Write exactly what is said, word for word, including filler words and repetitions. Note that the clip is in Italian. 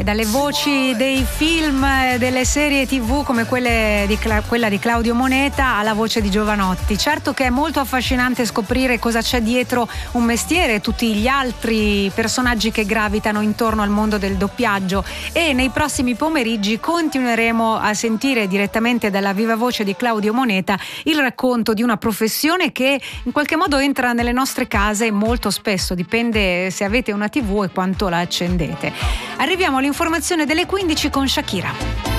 e dalle voci dei film, delle serie tv come quelle di Cla- quella di Claudio Moneta alla voce di Jovanotti. Certo che è molto affascinante scoprire cosa c'è dietro un mestiere e tutti gli altri personaggi che gravitano intorno al mondo del doppiaggio, e nei prossimi pomeriggi continueremo a sentire direttamente dalla viva voce di Claudio Moneta il racconto di una professione che in qualche modo entra nelle nostre case molto spesso, dipende se avete una tivù e quanto la accendete. Arriviamo all'informazione delle quindici con Shakira.